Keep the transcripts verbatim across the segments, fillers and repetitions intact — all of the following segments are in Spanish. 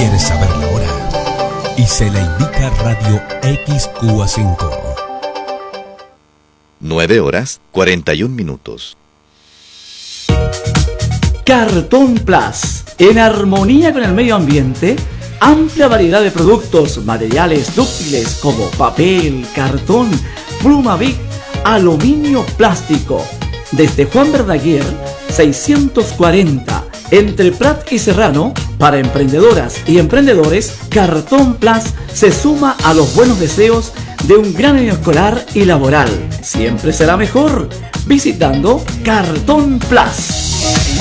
¿Quieres saber la hora? Y se la indica Radio X Q A cinco. nueve horas cuarenta y un minutos. Cartón Plus, en armonía con el medio ambiente, amplia variedad de productos, materiales dúctiles como papel, cartón, pluma Bic, aluminio, plástico. Desde Juan Verdaguer, seiscientos cuarenta, entre Prat y Serrano, para emprendedoras y emprendedores, Cartón Plus se suma a los buenos deseos de un gran año escolar y laboral. Siempre será mejor visitando Cartón Plus.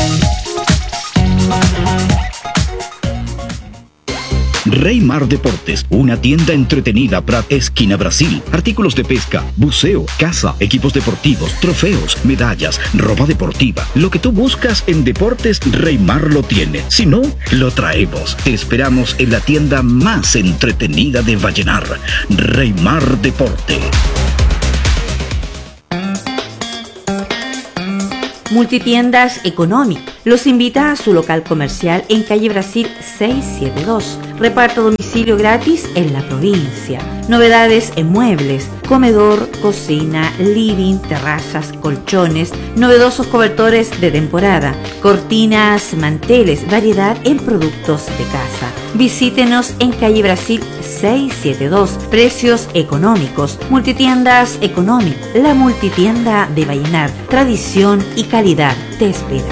Reymar Deportes, una tienda entretenida, Prat, esquina Brasil. Artículos de pesca, buceo, caza, equipos deportivos, trofeos, medallas, ropa deportiva. Lo que tú buscas en deportes, Reymar lo tiene. Si no, lo traemos. Te esperamos en la tienda más entretenida de Vallenar, Reymar Deporte. Multitiendas Economic los invita a su local comercial en calle Brasil seiscientos setenta y dos. Reparto a domicilio gratis en la provincia. Novedades en muebles, comedor, cocina, living, terrazas, colchones, novedosos cobertores de temporada, cortinas, manteles, variedad en productos de casa. Visítenos en calle Brasil seiscientos setenta y dos. Precios económicos. Multitiendas Economic, la multitienda de Vallenar. Tradición y calidad te espera.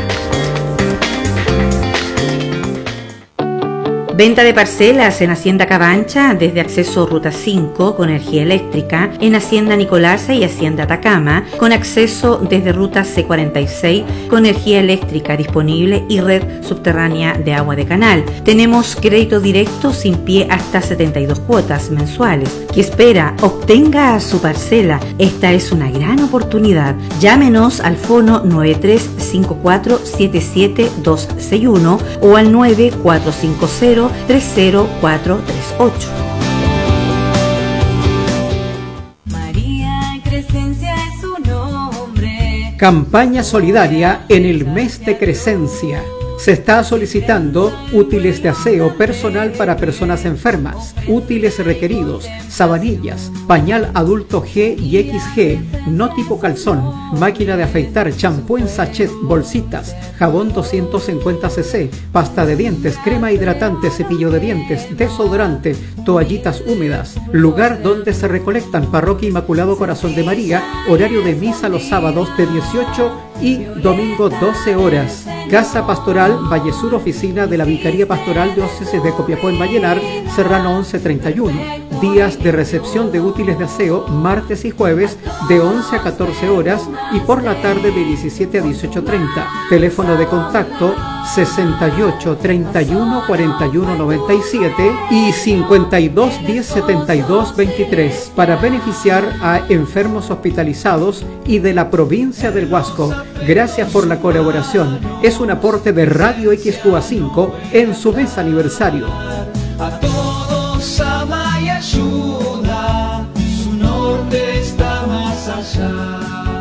Venta de parcelas en Hacienda Cabancha desde acceso Ruta cinco con energía eléctrica, en Hacienda Nicolasa y Hacienda Atacama con acceso desde Ruta C cuarenta y seis con energía eléctrica disponible y red subterránea de agua de canal. Tenemos crédito directo sin pie hasta setenta y dos cuotas mensuales. ¿Qué espera? Obtenga su parcela. Esta es una gran oportunidad. Llámenos al fono nueve tres cinco cuatro siete siete dos seis uno o al nueve cuatro cinco cero tres cero cuatro tres ocho. María Crescencia es su nombre. Campaña solidaria en el mes de Crescencia. Se está solicitando útiles de aseo personal para personas enfermas, útiles requeridos, sabanillas, pañal adulto G y equis ge, no tipo calzón, máquina de afeitar, champú en sachet, bolsitas, jabón doscientos cincuenta centilitros, pasta de dientes, crema hidratante, cepillo de dientes, desodorante, toallitas húmedas. Lugar donde se recolectan: Parroquia Inmaculado Corazón de María, horario de misa los sábados de dieciocho y domingo doce horas. Casa Pastoral Valle Sur, oficina de la Vicaría Pastoral Diócesis de Copiapó en Vallenar, Serrano once treinta y uno. Días de recepción de útiles de aseo, martes y jueves de once a catorce horas y por la tarde de diecisiete a dieciocho treinta. Teléfono de contacto sesenta y ocho treinta y uno cuarenta y uno noventa y siete y cincuenta y dos diez setenta y dos veintitrés para beneficiar a enfermos hospitalizados y de la provincia del Huasco. Gracias por la colaboración. Es un aporte de Radio X Q A cinco en su mes aniversario. A todos ama y ayuda, su norte está más allá.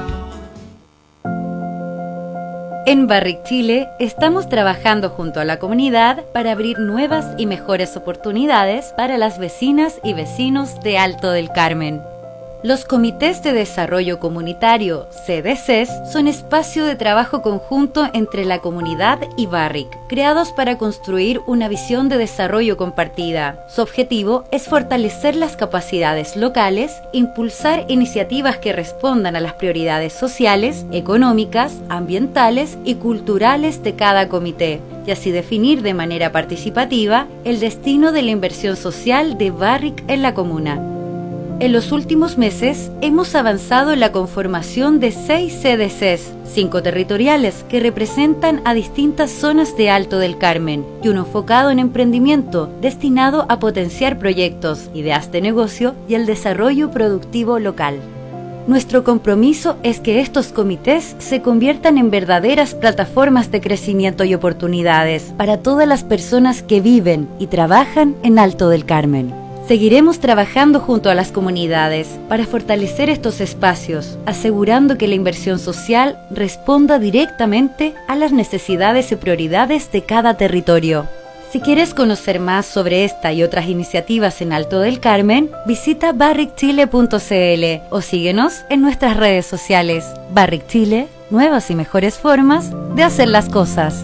En Barrick Chile estamos trabajando junto a la comunidad para abrir nuevas y mejores oportunidades para las vecinas y vecinos de Alto del Carmen. Los comités de desarrollo comunitario, C D Cs, son espacio de trabajo conjunto entre la comunidad y Barrick, creados para construir una visión de desarrollo compartida. Su objetivo es fortalecer las capacidades locales, impulsar iniciativas que respondan a las prioridades sociales, económicas, ambientales y culturales de cada comité, y así definir de manera participativa el destino de la inversión social de Barrick en la comuna. En los últimos meses hemos avanzado en la conformación de seis C D Cs, cinco territoriales que representan a distintas zonas de Alto del Carmen y uno enfocado en emprendimiento destinado a potenciar proyectos, ideas de negocio y el desarrollo productivo local. Nuestro compromiso es que estos comités se conviertan en verdaderas plataformas de crecimiento y oportunidades para todas las personas que viven y trabajan en Alto del Carmen. Seguiremos trabajando junto a las comunidades para fortalecer estos espacios, asegurando que la inversión social responda directamente a las necesidades y prioridades de cada territorio. Si quieres conocer más sobre esta y otras iniciativas en Alto del Carmen, visita barrick chile punto c l o síguenos en nuestras redes sociales. Barrick Chile, nuevas y mejores formas de hacer las cosas.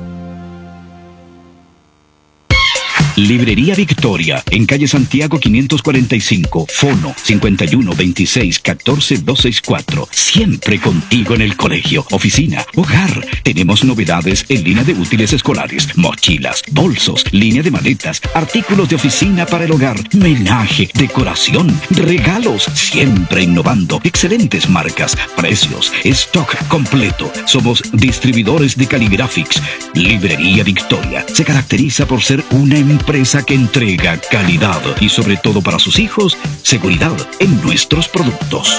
Librería Victoria, en calle Santiago quinientos cuarenta y cinco, Fono cincuenta y uno veintiséis catorce doscientos sesenta y cuatro. Siempre contigo en el colegio, oficina, hogar. Tenemos novedades en línea de útiles escolares, mochilas, bolsos, línea de maletas, artículos de oficina para el hogar, menaje, decoración, regalos. Siempre innovando, excelentes marcas, precios, stock completo. Somos distribuidores de Caligraphics. Librería Victoria se caracteriza por ser una empresa empresa que entrega calidad y, sobre todo para sus hijos, seguridad en nuestros productos.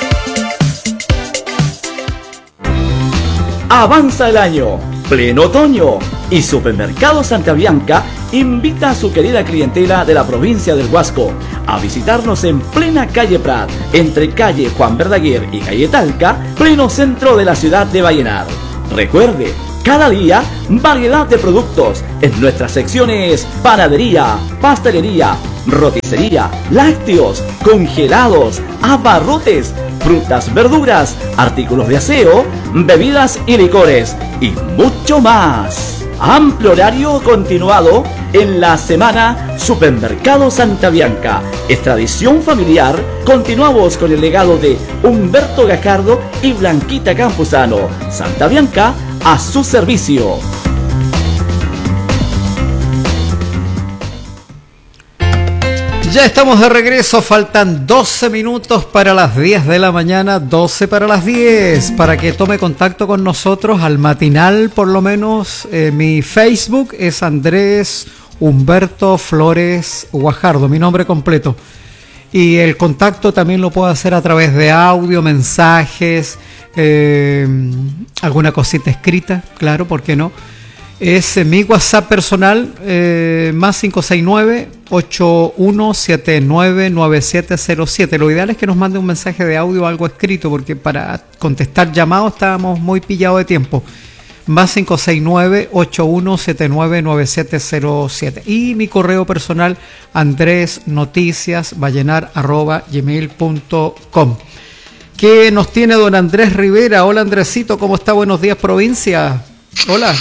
Avanza el año, pleno otoño, y Supermercado Santa Bianca invita a su querida clientela de la provincia del Huasco a visitarnos en plena calle Prat, entre calle Juan Verdaguer y calle Talca, pleno centro de la ciudad de Vallenar. Recuerde, cada día, variedad de productos en nuestras secciones panadería, pastelería, roticería, lácteos, congelados, abarrotes, frutas, verduras, artículos de aseo, bebidas y licores y mucho más. Amplio horario continuado en la semana Supermercado Santa Bianca. Es tradición familiar. Continuamos con el legado de Humberto Gajardo y Blanquita Campuzano. Santa Bianca, a su servicio. Ya estamos de regreso, faltan doce minutos para las diez de la mañana, doce para las diez, para que tome contacto con nosotros al matinal, por lo menos. Eh, mi Facebook es Andrés Humberto Flores Guajardo, mi nombre completo. Y el contacto también lo puedo hacer a través de audio, mensajes, eh, alguna cosita escrita, claro, ¿por qué no? Es mi WhatsApp personal, eh, más cinco seis nueve, ocho uno siete nueve, nueve siete cero siete. Lo ideal es que nos mande un mensaje de audio o algo escrito, porque para contestar llamados estábamos muy pillados de tiempo. Más cinco seis nueve, ocho uno siete nueve, nueve siete cero siete. Y mi correo personal, andresnoticiasvallenar arroba gmail punto com. ¿Qué nos tiene don Andrés Rivera? Hola Andresito, ¿cómo está? Buenos días, provincia. Hola.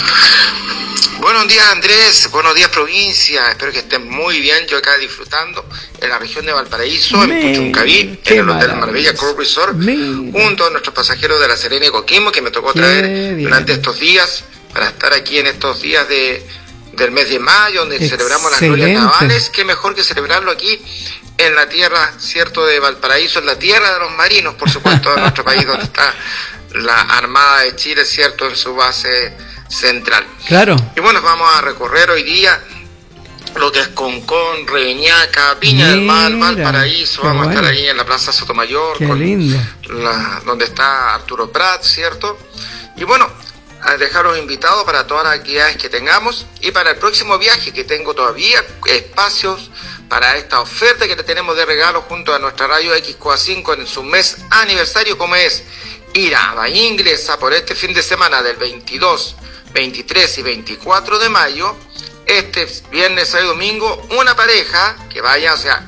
Buenos días, Andrés, buenos días, provincia, espero que estén muy bien. Yo acá disfrutando en la región de Valparaíso, en Puchuncaví, en el Hotel Marbella Court Resort, Me. junto a nuestros pasajeros de La Serena y Coquimbo, que me tocó traer durante estos días, para estar aquí en estos días de, del mes de mayo, donde Excelente. celebramos las glorias navales. Qué mejor que celebrarlo aquí en la tierra, cierto, de Valparaíso, en la tierra de los marinos, por supuesto, de nuestro país, donde está la Armada de Chile, cierto, en su base central. Claro. Y bueno, vamos a recorrer hoy día lo que es Concón, Reñaca, Viña Mira, del Mar, Valparaíso. Vamos bueno. a estar ahí en la Plaza Sotomayor, qué con lindo. La, donde está Arturo Prat, ¿cierto? Y bueno, a dejaros invitados para todas las actividades que tengamos y para el próximo viaje, que tengo todavía espacios para esta oferta que le tenemos de regalo junto a nuestra radio X Q A cinco en su mes aniversario, como es ir a Bahía Inglesa por este fin de semana del veintidós, veintitrés y veinticuatro de mayo, este viernes, sábado y domingo, una pareja que vaya, o sea,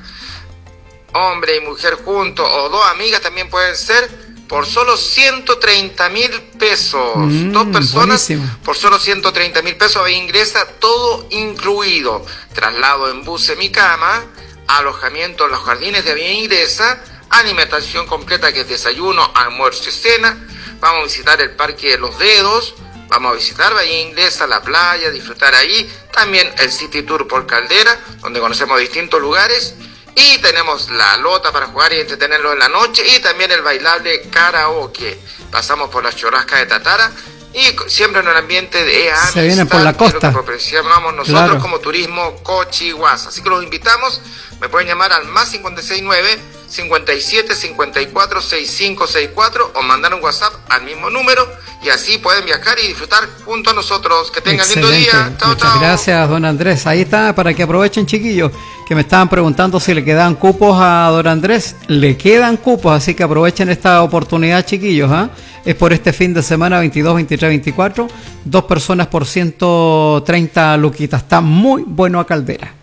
hombre y mujer juntos, o dos amigas también pueden ser, por solo ciento treinta mil pesos. Mm, dos personas buenísimo. Por solo ciento treinta mil pesos, ahí ingresa todo incluido. Traslado en bus semicama, alojamiento en los jardines de Vía Inglesa, alimentación completa que es desayuno, almuerzo y cena. Vamos a visitar el Parque de los Dedos. Vamos a visitar Bahía Inglesa, la playa, disfrutar ahí. También el City Tour por Caldera, donde conocemos distintos lugares. Y tenemos la lota para jugar y entretenerlos en la noche. Y también el bailable karaoke. Pasamos por las churrascas de Tatara. Y siempre en el ambiente de amistad. Se vienen por la costa. Lo que apreciamos nosotros claro. como turismo Cochihuasa. Así que los invitamos. Me pueden llamar al más cinco seis nueve, cincuenta y siete, cincuenta y cuatro, sesenta y cinco sesenta y cuatro. O mandar un WhatsApp al mismo número. y así pueden viajar y disfrutar junto a nosotros. Que tengan Excelente. lindo día. Chao, Muchas chao. gracias, don Andrés. Ahí está, para que aprovechen, chiquillos, que me estaban preguntando si le quedan cupos a don Andrés. Le quedan cupos, así que aprovechen esta oportunidad, chiquillos, ¿ah? Es por este fin de semana, veintidós, veintitrés, veinticuatro. Dos personas por ciento treinta luquitas. Está muy bueno a Caldera.